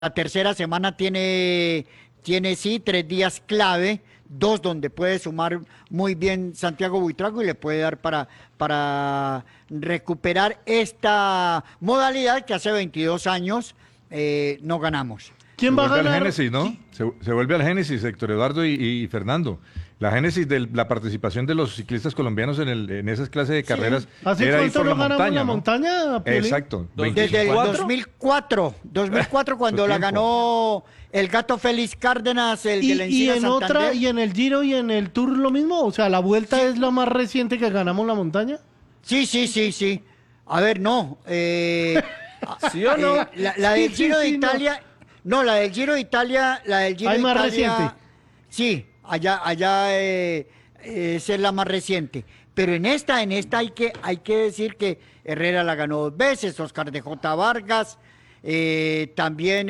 La tercera semana tiene sí 3 días clave, dos donde puede sumar muy bien Santiago Buitrago y le puede dar para recuperar esta modalidad que hace 22 años no ganamos. Se ¿Quién va a vuelve al ganar? Génesis, ¿no? Se vuelve al Génesis, Héctor Eduardo y Fernando. La Génesis de la participación de los ciclistas colombianos en esas clases de carreras ¿Hace era ir cuánto por la no ganamos montaña, la ¿no? montaña, Piolín? Exacto. Desde el 24. 2004 cuando la tiempo. ganó el Gato Félix Cárdenas, el de la Y Encina en Santander. y en el Giro y en el Tour lo mismo, o sea, la Vuelta es la más reciente que ganamos la montaña. Sí. A ver, no. ¿Sí o no? La del Sí, Giro de sí, no. Italia. No, la del Giro de Italia. La del Giro Hay de más Italia. reciente. Sí, allá esa es la más reciente. Pero en esta hay que decir que Herrera la ganó 2 veces, Oscar de J. Vargas, también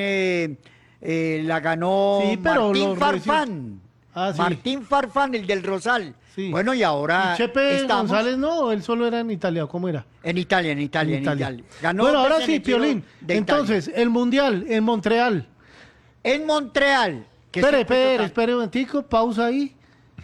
la ganó Sí, pero Martín lo Farfán. Ah, sí. Martín Farfán, el del Rosal. Sí. Bueno, y ahora ¿Y Chepe estamos González no? ¿O él solo era en Italia? ¿Cómo era? en Italia. Ganó Bueno, 2 ahora veces en sí, el Giro Piolín. de Entonces, el Mundial en Montreal. Italia. En Montreal. que Espere un momentico, pausa ahí.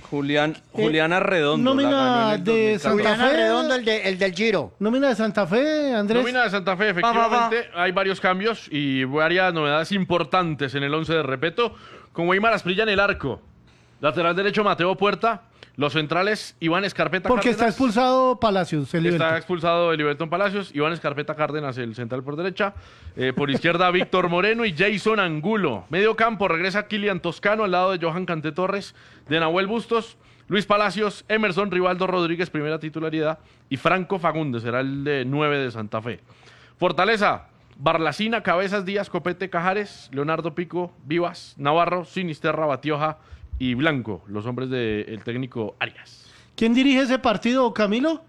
Juliana Redondo. nómina la ganó en el de 2014. Santa Juliana Fe. Redondo, el del Giro. Nómina de Santa Fe, Andrés. Nómina de Santa Fe, efectivamente, hay varios cambios y varias novedades importantes en el 11 de Repeto, como Aymar Asprilla en el arco, lateral derecho Mateo Puerta, los centrales Iván Escarpeta Porque está Cárdenas. expulsado Palacios, el Está Libertad. expulsado de Libertón Palacios, Iván Escarpeta Cárdenas, el central por derecha, por izquierda Víctor Moreno y Jason Angulo. Medio campo regresa Kilian Toscano al lado de Johan Cante Torres, de Nahuel Bustos, Luis Palacios, Emerson Rivaldo Rodríguez, primera titularidad, y Franco Fagundes, será el de 9 de Santa Fe. Fortaleza, Barlacina, Cabezas, Díaz, Copete, Cajares, Leonardo Pico, Vivas, Navarro, Sinisterra, Batioja y Blanco, los hombres del técnico Arias. ¿Quién dirige ese partido, Camilo?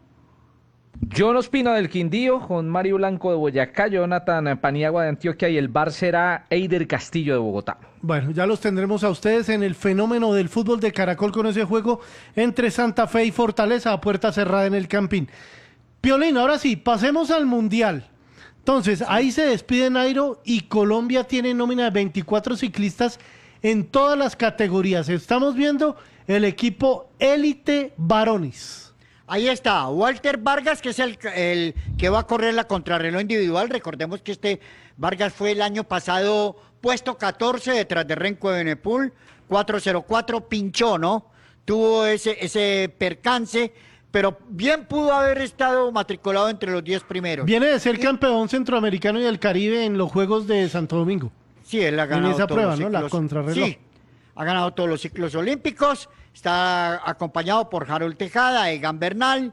John Ospina del Quindío, con Mario Blanco de Boyacá, Jonathan Paniagua de Antioquia y el bar será Eider Castillo de Bogotá. Bueno, ya los tendremos a ustedes en el fenómeno del fútbol de Caracol con ese juego entre Santa Fe y Fortaleza a puerta cerrada en el Campín. Piolín, ahora sí, pasemos al Mundial. Entonces, ahí se despide Nairo y Colombia tiene nómina de 24 ciclistas en todas las categorías. Estamos viendo el equipo élite varones. Ahí está, Walter Vargas, que es el que va a correr la contrarreloj individual. Recordemos que Vargas fue el año pasado puesto 14 detrás de Renko de Benepul, 404, pinchó, ¿no? Tuvo ese percance, pero bien pudo haber estado matriculado entre los 10 primeros. Viene de ser campeón centroamericano y del Caribe en los Juegos de Santo Domingo. Sí, él ha ganado esa todos prueba, los ¿no? La ciclos. contrarreloj. Sí, ha ganado todos los ciclos olímpicos. Está acompañado por Harold Tejada, Egan Bernal,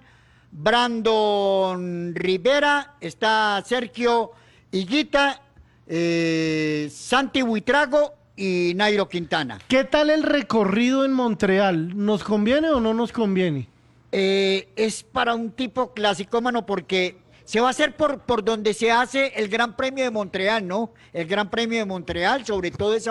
Brandon Rivera, está Sergio Higuita, Santi Buitrago y Nairo Quintana. ¿Qué tal el recorrido en Montreal? ¿Nos conviene o no nos conviene? Es para un tipo clasicómano porque se va a hacer por donde se hace el Gran Premio de Montreal, ¿no? El Gran Premio de Montreal, sobre todo esa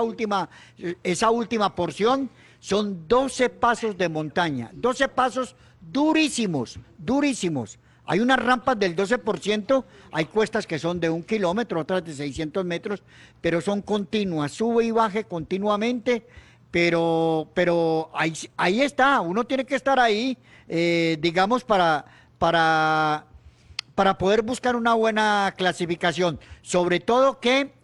última porción, son 12 pasos de montaña, 12 pasos durísimos. Hay unas rampas del 12%, hay cuestas que son de 1 kilómetro, otras de 600 metros, pero son continuas, sube y baje continuamente, pero ahí está, uno tiene que estar ahí, digamos, para poder buscar una buena clasificación. Sobre todo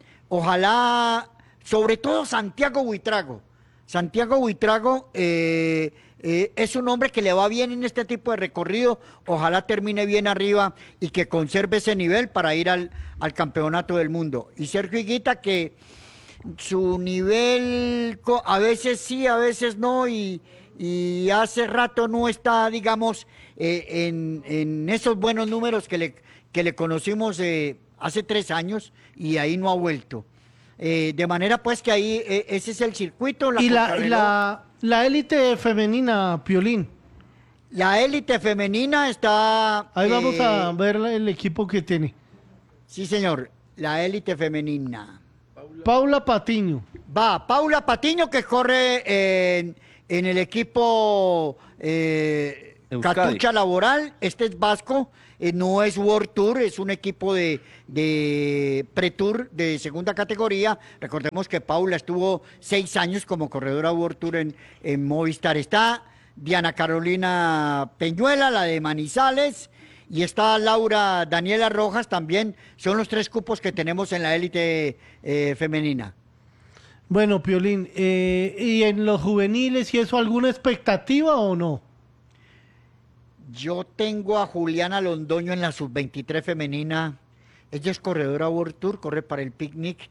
sobre todo Santiago Buitrago. Santiago Buitrago es un hombre que le va bien en este tipo de recorrido, ojalá termine bien arriba y que conserve ese nivel para ir al campeonato del mundo. Y Sergio Higuita, que su nivel a veces sí, a veces no, y hace rato no está, digamos, en esos buenos números que le conocimos hace 3 años y ahí no ha vuelto. De manera pues que ahí ese es el circuito. Y la élite femenina, Piolín. La élite femenina está... Ahí vamos a ver el equipo que tiene. Sí, señor, la élite femenina. Paula Patiño. Va, Paula Patiño, que corre en el equipo Euskadi. Catucha Laboral, este es vasco, no es World Tour, es un equipo de Pre-Tour de segunda categoría. Recordemos que Paula estuvo 6 años como corredora World Tour en Movistar. Está Diana Carolina Peñuela, la de Manizales, y está Laura Daniela Rojas también. Son los 3 cupos que tenemos en la élite femenina. Bueno, Piolín, ¿y en los juveniles y eso alguna expectativa o no? Yo tengo a Juliana Londoño en la sub-23 femenina. Ella es corredora World Tour, corre para el picnic.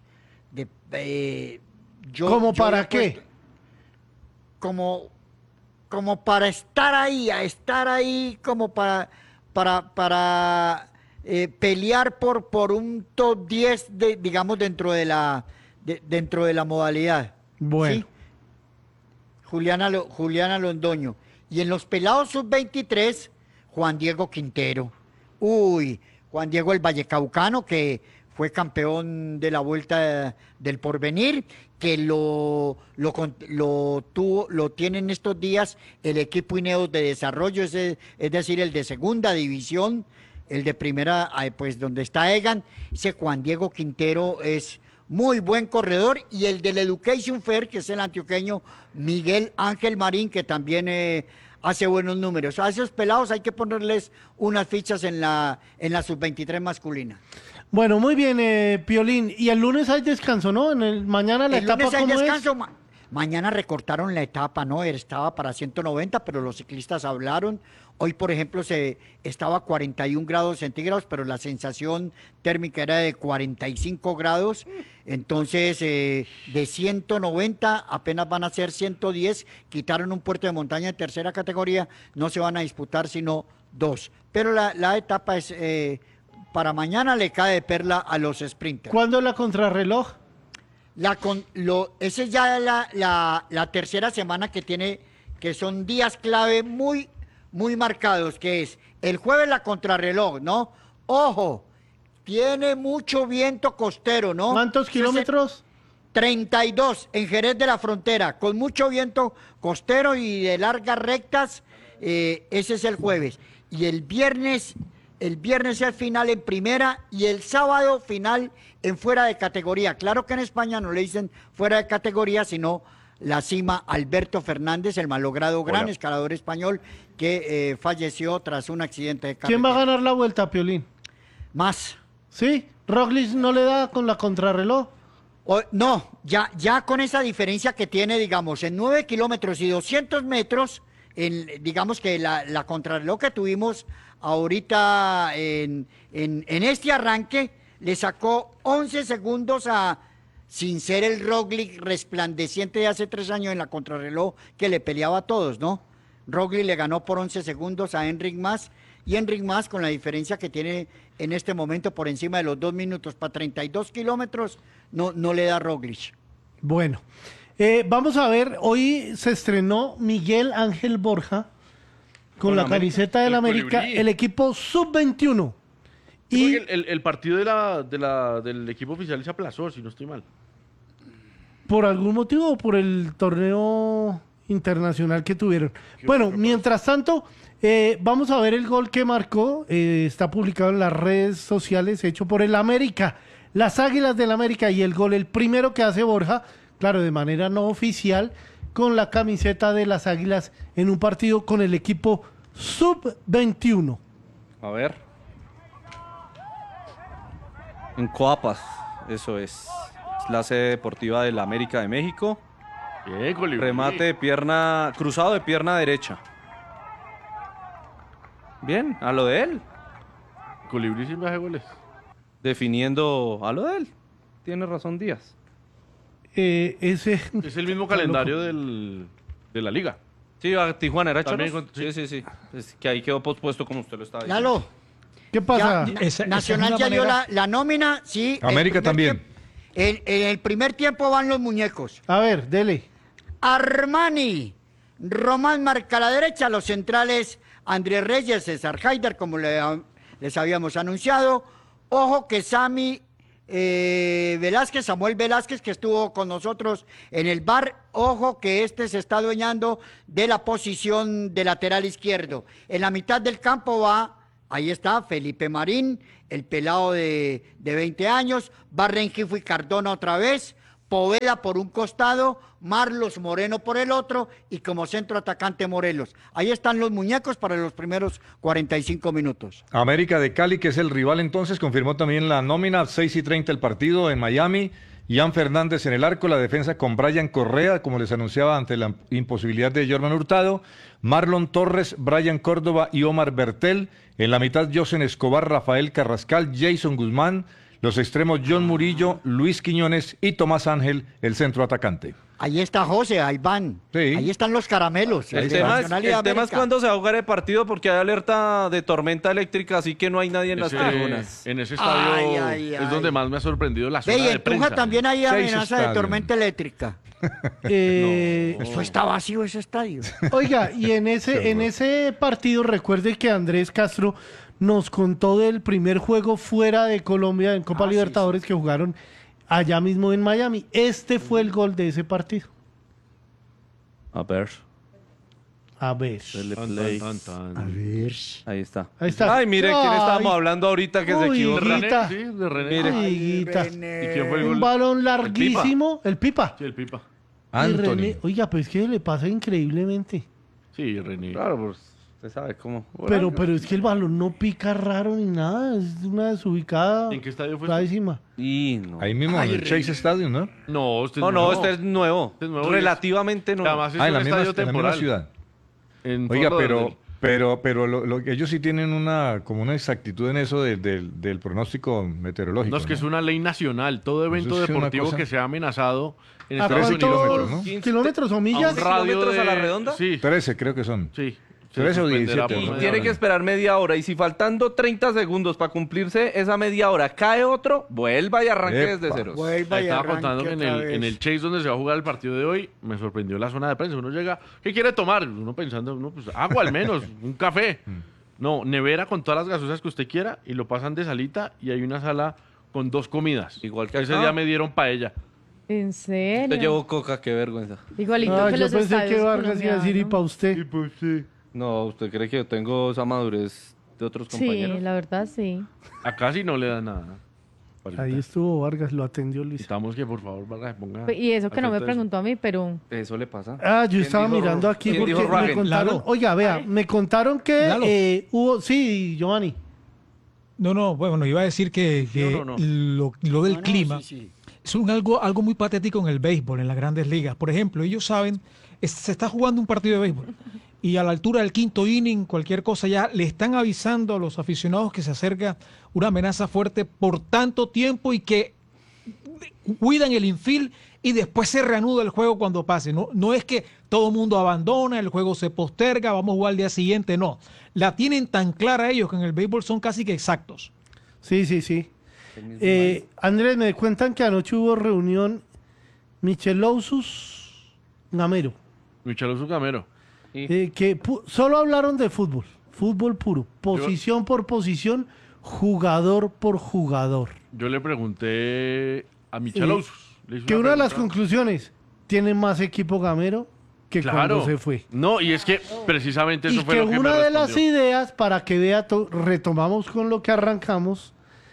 ¿Cómo para la qué? Como para estar ahí, como para pelear por un top 10, digamos, dentro de la modalidad. Bueno. ¿Sí? Juliana Londoño. Y en los pelados sub-23, Juan Diego Quintero. Juan Diego el Vallecaucano, que fue campeón de la Vuelta del Porvenir, que lo tiene en estos días el equipo Ineos de desarrollo, es decir, el de segunda división, el de primera, pues donde está Egan. Ese Juan Diego Quintero es muy buen corredor, y el del Education Fair, que es el antioqueño Miguel Ángel Marín, que también hace buenos números. A esos pelados hay que ponerles unas fichas en la sub-23 masculina. Bueno, muy bien, Piolín. Y el lunes hay descanso, ¿no? Mañana la El etapa, lunes hay ¿cómo es? descanso. Mañana recortaron la etapa, ¿no? Estaba para 190, pero los ciclistas hablaron. Hoy, por ejemplo, estaba a 41 grados centígrados, pero la sensación térmica era de 45 grados. Entonces, de 190 apenas van a ser 110. Quitaron un puerto de montaña de tercera categoría. No se van a disputar sino 2. Pero la etapa es para mañana, le cae de perla a los sprinters. ¿Cuándo es la contrarreloj? Esa es ya la tercera semana que son días clave muy marcados, que es el jueves la contrarreloj, ¿no? Ojo, tiene mucho viento costero, ¿no? ¿Cuántos kilómetros? 32 en Jerez de la Frontera, con mucho viento costero y de largas rectas. Ese es el jueves. Y el viernes es el final en primera, y el sábado final en fuera de categoría. Claro que en España no le dicen fuera de categoría, sino la cima Alberto Fernández, el malogrado gran escalador español que falleció tras un accidente de carretera. ¿Quién va a ganar la vuelta, Piolín? Más. ¿Sí? ¿Roglic no le da con la contrarreloj? No, ya con esa diferencia que tiene, digamos, en 9 kilómetros y 200 metros, digamos que la contrarreloj que tuvimos ahorita en este arranque, le sacó 11 segundos sin ser el Roglic resplandeciente de hace 3 años en la contrarreloj que le peleaba a todos, ¿no? Roglic le ganó por 11 segundos a Enric Mas, y Enric Mas, con la diferencia que tiene en este momento por encima de los 2 minutos para 32 kilómetros, no le da a Roglic. Bueno, vamos a ver, hoy se estrenó Miguel Ángel Borja con la camiseta del América, colibrí. el equipo sub-21. Sí, Y porque el partido del equipo oficial se aplazó, si no estoy mal. por algún motivo, por el torneo internacional que tuvieron. Bueno, mientras tanto, vamos a ver el gol que marcó. Está publicado en las redes sociales, hecho por el América, las Águilas del América, y el gol, el primero que hace Borja, claro, de manera no oficial, con la camiseta de las Águilas en un partido con el equipo sub-21. A ver. En Coapas, eso es. Es la sede deportiva de la América de México. Bien, colibrí. Remate de pierna, cruzado de pierna derecha. Bien, a lo de él. Colibrí sin baje goles. Definiendo a lo de él. Tiene razón Díaz. Ese Es el mismo calendario de la liga. Sí, a Tijuana era También Cholos. con- Sí. Es que ahí quedó pospuesto como usted lo estaba diciendo. Lalo, ¿Qué pasa? Nacional ya dio la nómina, sí. el América primer también. En el primer tiempo van los muñecos. A ver, dele. Armani, Román marca a la derecha, los centrales Andrés Reyes, César Haider, como les habíamos anunciado. Ojo que Sami Velázquez, Samuel Velázquez, que estuvo con nosotros en el bar. Ojo que este se está adueñando de la posición de lateral izquierdo. En la mitad del campo va, ahí está, Felipe Marín, el pelado de 20 años, va Rengifo y Cardona otra vez, Poveda por un costado, Marlos Moreno por el otro y como centro atacante Morelos. Ahí están los muñecos para los primeros 45 minutos. América de Cali, que es el rival entonces, confirmó también la nómina, 6:30 el partido en Miami. Ian Fernández en el arco, la defensa con Brian Correa, como les anunciaba, ante la imposibilidad de Jorman Hurtado. Marlon Torres, Brian Córdoba y Omar Bertel. En la mitad, Josen Escobar, Rafael Carrascal, Jason Guzmán. Los extremos, John Murillo, Luis Quiñones y Tomás Ángel, el centro atacante. Ahí está José, ahí van. Sí. Ahí están los caramelos. El de tema Nacional y de es América. cuándo se va a jugar el partido porque hay alerta de tormenta eléctrica, así que no hay nadie en las tribunas. En ese estadio Ay, es donde más me ha sorprendido la Ve, zona y de en prensa. Tunja también hay 6 amenaza de estadios. tormenta eléctrica. Eso está vacío ese estadio. Oiga, y en ese partido recuerde que Andrés Castro nos contó del primer juego fuera de Colombia en Copa Sí, Libertadores que jugaron allá mismo en Miami. Este fue el gol de ese partido. A ver, A ver. dale Tan, play. tan, tan, tan. A ver. Ahí está. Ahí está. Ay, mire, ¿quién Ay. estábamos hablando ahorita que se Uy, equivocó? ¿De Guita. René? Sí, de René. Mire. Ay, Guita. ¿Y quién fue el Un gol? balón larguísimo. El Pipa. Sí, el Pipa. Y Anthony. René- Oiga, pues que le pasa increíblemente. Sí, René. Claro, pues usted sabe cómo. Pero es que el balón no pica raro ni nada. Es una desubicada. ¿En qué estadio fue? Rarísima. Y no. Ahí mismo, en el Chase Stadium, ¿no? No, este No, nuevo. este es nuevo. Este es nuevo y Relativamente nuevo. Además es Ah, en un la misma, estadio en la misma temporal. ciudad. En Oiga, Fort Lauderdale. pero ellos sí tienen como una exactitud en eso del pronóstico meteorológico. No, es que es una ley nacional. Todo evento Eso es una deportivo cosa- que sea amenazado en ¿A Estados cuántos Unidos. kilómetros, ¿no? 15 kilómetros o A un millas? ra- radio kilómetros a la de- redonda? Sí, 13 creo que son. sí. Se 13 o suspenderá 17, por Y ¿no? media tiene hora. que esperar media hora. Y si faltando 30 segundos para cumplirse esa media hora cae otro, vuelva y arranque Epa. desde ceros. Vuelva y Estaba arranque contando que en otra el, vez. en el Chase donde se va a jugar el partido de hoy, me sorprendió la zona de prensa. Uno llega, ¿qué quiere tomar? Uno pensando, pues agua al menos, un café. No, nevera con todas las gaseosas que usted quiera y lo pasan de salita y hay una sala con 2 comidas. Igual que ese acá. día me dieron paella. ¿En serio? Te llevo coca, qué vergüenza. Igualito Ah, que yo los pensé estadios que Vargas iba a decir y para usted. No, ¿usted cree que yo tengo esa madurez de otros Sí, compañeros? la verdad sí. Acá sí no le da nada. Ahí estuvo Vargas, lo atendió Luis. Estamos que por favor Vargas se ponga. Y eso que no me al frente de eso. preguntó a mí, pero Eso le pasa. Ah, yo ¿Quién estaba dijo- mirando aquí quién porque dijo me Ragen? contaron. Lalo. Oiga, vea, me contaron que Lalo. hubo. Sí, Giovanni. No, bueno, iba a decir que o no? lo del No, no, clima sí, sí. es algo muy patético en el béisbol, en las grandes ligas. Por ejemplo, ellos saben, se está jugando un partido de béisbol y a la altura del quinto inning, cualquier cosa, ya le están avisando a los aficionados que se acerca una amenaza fuerte por tanto tiempo y que cuidan el infield y después se reanuda el juego cuando pase. No es que todo el mundo abandona, el juego se posterga, vamos a jugar al día siguiente, no. La tienen tan clara ellos que en el béisbol son casi que exactos. Sí, sí, sí. Andrés, me cuentan que anoche hubo reunión Michelousus Gamero. Michelo Camero. Que solo hablaron de fútbol. Fútbol puro. Posición por posición, jugador por jugador. Yo le pregunté a Michelousus. le hice Que una de las pregunta. conclusiones, tiene más equipo Gamero que Claro. cuando se fue. No, y es que precisamente eso Y fue que lo que una me de las respondió. ideas, para que vea, retomamos con lo que arrancamos,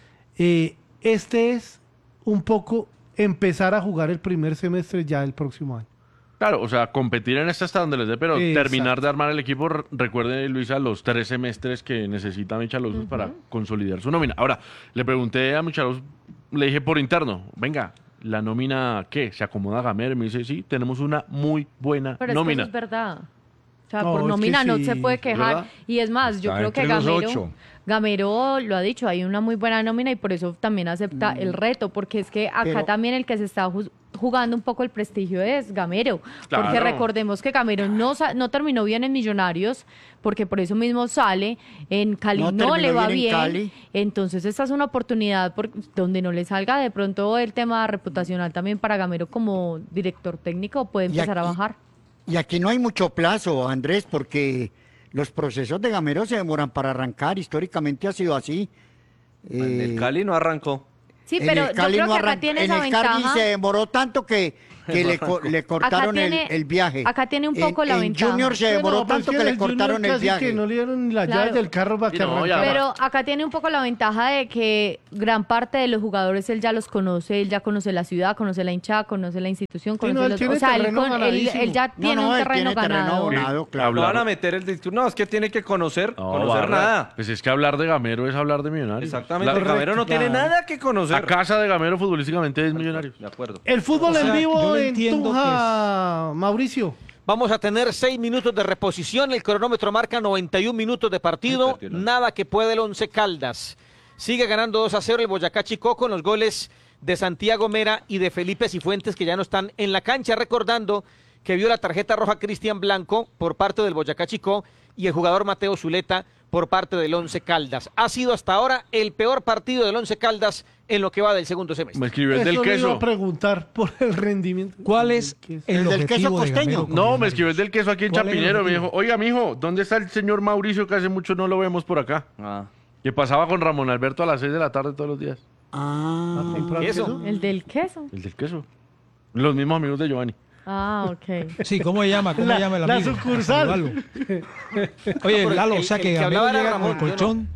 este es un poco empezar a jugar el primer semestre ya del próximo año. Claro, o sea, competir en esta hasta donde les dé, pero Exacto. terminar de armar el equipo. Recuerde, Luisa, los 3 semestres que necesita Michelousus para consolidar su nómina. Ahora, le pregunté a Michelousus, le dije por interno, venga, ¿la nómina qué? ¿Se acomoda a Gamero? Y me dice, sí, tenemos una muy buena pero es que nómina. eso es verdad. O sea, No, por es que nómina no sí, se puede quejar. ¿verdad? Y es más, yo Está creo que entre los 8. Gamero lo ha dicho, hay una muy buena nómina y por eso también acepta el reto, porque es que acá Pero- también el que se está jugando un poco el prestigio es Gamero, porque Claro. recordemos que Gamero no terminó bien en Millonarios, porque por eso mismo sale, en Cali No no, le terminó va bien en bien, Cali. entonces esta es una oportunidad donde no le salga de pronto el tema reputacional también para Gamero como director técnico, puede Y empezar a aquí- bajar. Y aquí no hay mucho plazo, Andrés, porque los procesos de Gamero se demoran para arrancar. Históricamente ha sido así. En el Cali no arrancó. Sí, En pero el yo Cali creo no que acá arran- tiene en esa el Cali ventaja. se demoró tanto que le cortaron tiene- el viaje. acá tiene un poco la en ventaja. Junior se demoró Bueno, pues tanto que que le el Junior cortaron el casi viaje. que no le dieron ni las Claro. llaves del carro para Sí, que no, y arrancara. Pero acá tiene un poco la ventaja de que gran parte de los jugadores él ya los conoce, él ya conoce la ciudad, conoce la hinchada, conoce la institución, conoce no, él los... tiene O sea, terreno ganadísimo. él ya tiene un él terreno tiene ganado. claro. No van a meter el discurso. No, es que tiene que conocer Barra. nada. Pues es que hablar de Gamero es hablar de Millonarios. Exactamente. La, Gamero no tiene claro. nada que conocer. la casa de Gamero futbolísticamente es Millonarios. De acuerdo. El fútbol O sea, en yo vivo lo en entiendo Tunja, Mauricio. Vamos a tener 6 minutos de reposición. El cronómetro marca 91 minutos de partido. Ay, perdió la- Nada que puede el Once Caldas. Sigue ganando 2-0 el Boyacá Chicó con los goles de Santiago Mera y de Felipe Cifuentes, que ya no están en la cancha. Recordando que vio la tarjeta roja Cristian Blanco por parte del Boyacá Chicó y el jugador Mateo Zuleta por parte del Once Caldas. Ha sido hasta ahora el peor partido del Once Caldas en lo que va del segundo semestre. Me escribió el del Eso le iba queso. a preguntar por el rendimiento. ¿Cuál es Del queso. el del objetivo queso de costeño. Gamero con No, me Millonarios? escribió el del queso aquí en ¿Cuál es el Chapinero. Me objetivo? dijo, oiga, mijo, ¿dónde está el señor Mauricio que hace mucho no lo vemos por acá? Ah. Que pasaba con Ramón Alberto a las 6 de la tarde todos los días. ¿A comprar Eso. queso? El del queso. El del queso. Los mismos amigos de Giovanni. Ah, ok. Sí, ¿cómo se llama? ¿Cómo se llama el La amigo? sucursal. Saludalo. Oye, Lalo, o sea el que que Gamero hablaba era llega con el Ramón, yo no. colchón.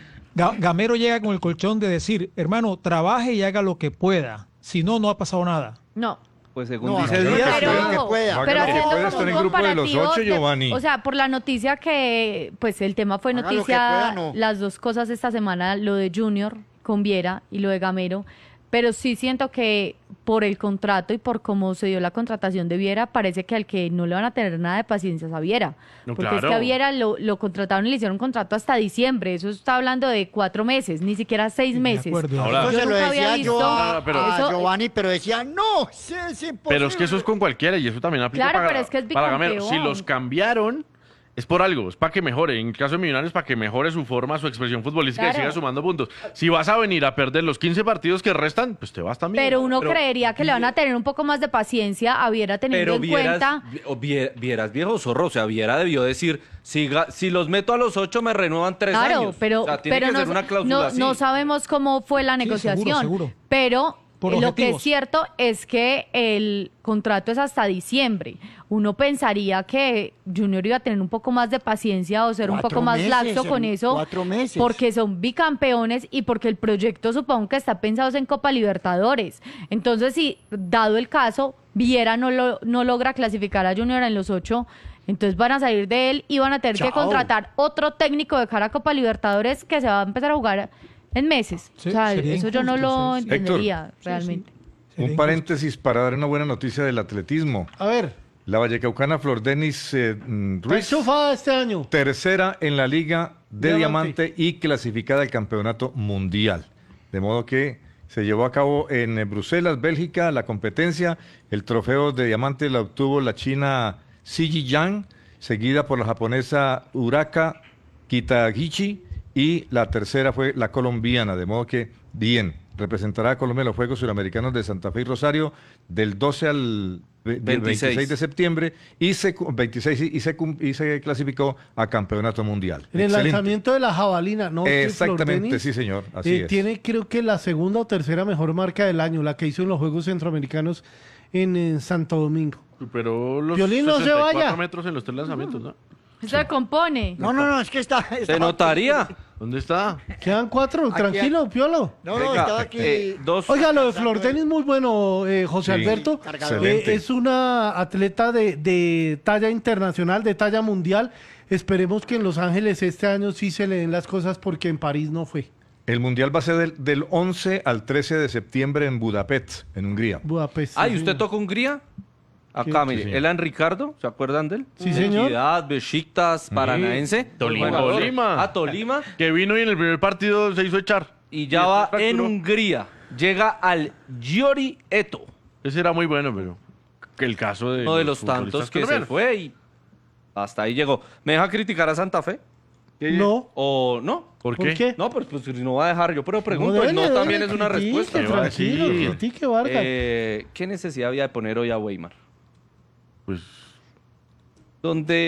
Gamero llega con el colchón de decir, hermano, trabaje y haga lo que pueda. Si no, no ha pasado nada. No. Pues según No, dice yo creo Díaz. que Pero, que ojo, pueda. Haga pero lo que haciendo pueda, como está en un el grupo de los comparativo 8, Giovanni. o sea, por la noticia que, pues el tema fue Haga lo que noticia, pueda, no. las dos cosas esta semana, lo de Junior con Viera y lo de Gamero, pero sí siento que por el contrato y por cómo se dio la contratación de Viera, parece que al que no le van a tener nada de paciencia es a Viera. No, Porque es claro. que a Viera lo contrataron y le hicieron un contrato hasta diciembre. Eso está hablando de 4 meses, ni siquiera 6 De meses. acuerdo. Ahora- Eso Yo se lo nunca había decía visto- yo a, pero- a Eso- Giovanni, pero decía, no, es imposible. Pero es que eso es con cualquiera y eso también aplica Claro, para, pero es que es para Gamero. Si bicampeón. los cambiaron, es por algo, es para que mejore. En el caso de Millonarios, para que mejore su forma, su expresión futbolística y Claro. siga sumando puntos. Si vas a venir a perder los 15 partidos que restan, pues te vas también. Pero uno creería que le van a tener un poco más de paciencia a Viera teniendo Pero en cuenta. Vieras viejo zorro, o sea, Viera debió decir, si los meto a los 8 me renuevan 3 Claro, años. pero, o sea, tiene pero que no, ser una cláusula no, así. no sabemos cómo fue la Sí, negociación. seguro. Pero Por lo que es objetivos. cierto es que el contrato es hasta diciembre. Uno pensaría que Junior iba a tener un poco más de paciencia o ser un 4 poco más meses, laxo con eso. 4 meses. Porque son bicampeones y porque el proyecto supongo que está pensado en Copa Libertadores. Entonces, si dado el caso, Viera no logra clasificar a Junior en los 8, entonces van a salir de él y van a tener que Chao. contratar otro técnico de cara a Copa Libertadores que se va a empezar a jugar en meses. Sí, o sea, sería eso yo no injusto, lo sí, sí. entendería realmente. Sería Un paréntesis para dar una buena noticia del atletismo. A ver, La vallecaucana Flor Denis está Ruiz, enchufada este año. tercera en la Liga de Diamante. Diamante y clasificada al Campeonato Mundial. De modo que se llevó a cabo en Bruselas, Bélgica, la competencia. El trofeo de Diamante la obtuvo la china Siji Yang, seguida por la japonesa Uraka Kitagichi, y la tercera fue la colombiana. De modo que, bien, representará a Colombia en los Juegos Suramericanos de Santa Fe y Rosario del 12 al 26 de septiembre y se, 26, y se clasificó a Campeonato Mundial. En el Excelente. lanzamiento de la jabalina, ¿no? Que Flor Exactamente, Denis, sí, señor. Así es. tiene creo que la segunda o tercera mejor marca del año, la que hizo en los Juegos Centroamericanos en Santo Domingo. Superó los Piolín, no se 64 vaya. metros en los 3 lanzamientos, ¿no? Se compone. No, es que está... Se notaría. ¿Dónde está? Quedan 4, Aquí- tranquilo, Piolo. No, Venga, estaba aquí... dos. Oiga, lo de Flor Denis muy bueno, José Sí, Alberto. excelente. Es una atleta de talla internacional, de talla mundial. Esperemos que en Los Ángeles este año sí se le den las cosas porque en París no fue. El Mundial va a ser del 11 al 13 de septiembre en Budapest, en Hungría. Budapest. Ah, sí, ¿y usted señor. tocó Hungría? Acá, Sí, mire, señor. Elan Ricardo, ¿se acuerdan de él? Sí, señor. Equidad, Besiktas, Paranaense. Tolima. Jugador. Tolima. Ah, Tolima. Que vino y en el primer partido se hizo echar. Y ya va después en fracturó. Hungría. Llega al Giori Eto. Ese era muy bueno, pero que el caso de Uno de los tantos futbolistas que se colombianos. fue y hasta ahí llegó. ¿Me deja criticar a Santa Fe? No. ¿O no? ¿Por ¿Por qué? qué? No, pues no va a dejar yo, pero pregunto, dele, y no dele, también es una critique, respuesta. ¿Qué va a Tranquilo, decir? critique, Vargas. ¿Qué necesidad había de poner hoy a Weimar? Pues Donde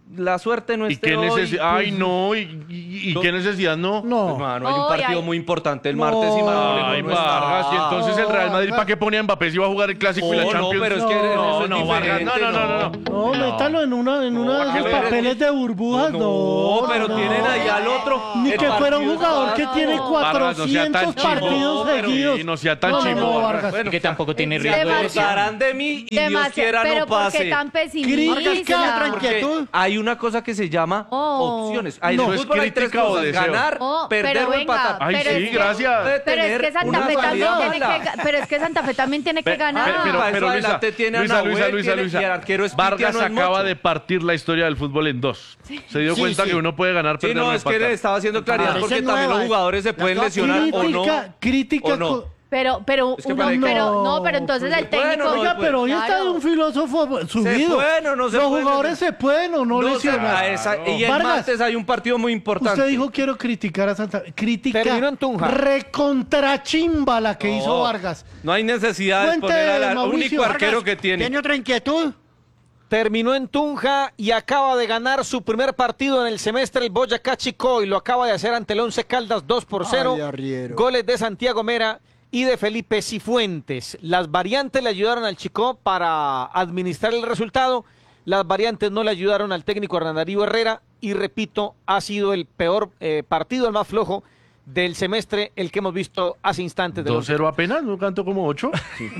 la suerte no ¿Y esté qué hoy. necesidad? Ay, no, ¿y qué necesidad no? No. Hermano, hay un Ay, partido ay. muy importante el martes y No. Marolero Ay, no está. Vargas, y entonces el Real Madrid, ¿para qué ponía a Mbappé si iba a jugar el Clásico y la Oh, Champions? no, pero es que No, eso es no, Vargas, diferente, No, métalo en una de esos ¿para qué? papeles de burbujas. No, pero tienen ahí al otro. Ni el que fuera un partido jugador que está- tiene Vargas, no sea tan 400 chimbo. partidos No, pero- seguidos. y no sea tan No, chimbo, no, Vargas. Vargas. Bueno, Que tampoco tiene es riesgo de demasiado. lesión. Pasarán de mí y Dios quiera pero no ¿por pase. qué tan Vargas, ¿tiene pesimista? otra inquietud? Hay una cosa que se llama Oh. opciones. Hay No, en el ¿es fútbol hay tres crítica o cosas: deseo? ganar, Oh, perder pero o venga, empatar. Ay, pero sí, es que- gracias. Puede Pero es tener que Santa una Fe también salida tiene mala. que, pero es que Santa Fe también tiene que ganar. Para eso Luisa, adelante tiene a Nahuel, Luisa, y el arquero es Vargas Cristiano en acaba Mocho. de partir la historia del fútbol en dos. Se dio Sí, cuenta sí. que uno puede ganar, Sí, perder no, o es que empatar. le estaba haciendo claridad Parece porque también nueva, los jugadores se la pueden cosa lesionar o no. Crítica. o no. Pero Es que uno, para- pero entonces el Bueno, técnico. Oiga, pero hoy está Claro. de un filósofo subido. pueden o no se Los pueden jugadores lesionar. se pueden o no No se- lesionar. y el Vargas, martes hay un partido muy importante. Usted dijo quiero criticar a Santa Fe. Crítica Terminó en Tunja. recontrachimba la que hizo Vargas. No hay necesidad de Cuente, poner al Mauricio. único arquero Vargas, que tiene. ¿Tiene otra inquietud? Terminó en Tunja y acaba de ganar su primer partido en el semestre el Boyacá Chicó y lo acaba de hacer ante el Once Caldas 2-0. Ay, arriero. Goles de Santiago Mera y de Felipe Cifuentes. Las variantes le ayudaron al Chicó para administrar el resultado. Las variantes no le ayudaron al técnico Hernán Darío Herrera y repito, ha sido el peor partido, el más flojo del semestre, el que hemos visto hace instantes. del 2-0 apenas, no canto como 8.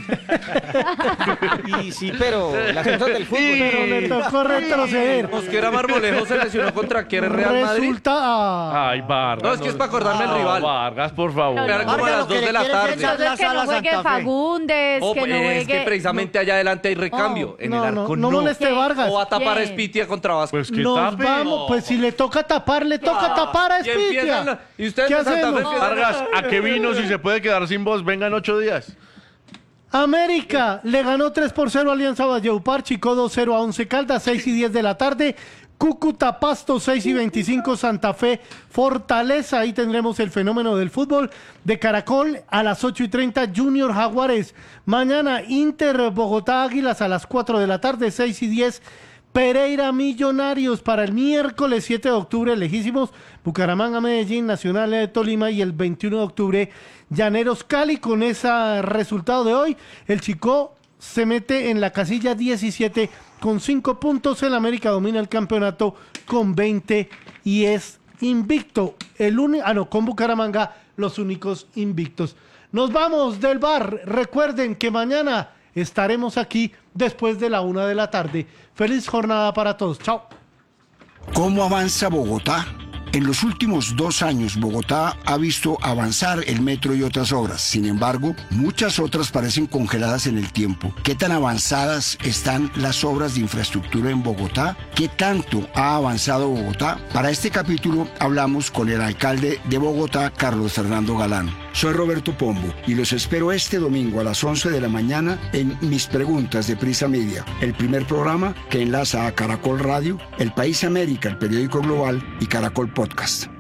Y sí, pero las cosas del fútbol. Pero le tocó retroceder. Mosquera Marmolejo se lesionó contra quién, el Real Madrid. Resulta. Ay, Vargas. No, es que es para acordarme el rival. Vargas, por favor. No, Era como a Vargas, las lo que 2 le de la quiere es tarde. echar Entonces que Sala no juegue Santa Fe. Fagundes, Oh, que no es juegue. que precisamente allá adelante hay recambio. En el arco no moleste Vargas. O va a tapar a ¿Quién? Espitia contra Vasco. Pues que Nos tape. vamos, pues si le toca tapar, le toca tapar a Y empiezan Espitia. la- y ustedes ¿Qué de Santa Fe hacemos? empiezan Vargas, ¿a qué vino si se puede quedar sin voz? Vengan 8 días. América le ganó 3-0 a Alianza Valledupar, Chico 2-0 a 11 Caldas, 6 y 10 de la tarde. Cúcuta Pasto, 6 y 25, Santa Fe Fortaleza. Ahí tendremos el fenómeno del fútbol de Caracol a las 8 y 30, Junior Jaguares. Mañana Inter Bogotá Águilas a las 4 de la tarde, 6 y 10. Pereira Millonarios para el miércoles 7 de octubre, lejísimos, Bucaramanga, Medellín, Nacional de Tolima y el 21 de octubre, Llaneros Cali. Con ese resultado de hoy, el Chicó se mete en la casilla 17 con 5 puntos, el América domina el campeonato con 20 y es invicto, con Bucaramanga los únicos invictos. Nos vamos del bar, recuerden que mañana estaremos aquí después de la 1 de la tarde. Feliz jornada para todos. Chao. ¿Cómo avanza Bogotá? En los últimos 2 años, Bogotá ha visto avanzar el metro y otras obras. Sin embargo, muchas otras parecen congeladas en el tiempo. ¿Qué tan avanzadas están las obras de infraestructura en Bogotá? ¿Qué tanto ha avanzado Bogotá? Para este capítulo hablamos con el alcalde de Bogotá, Carlos Fernando Galán. Soy Roberto Pombo y los espero este domingo a las 11 de la mañana en Mis Preguntas de Prisa Media, el primer programa que enlaza a Caracol Radio, El País América, el periódico global, y Caracol Podcast.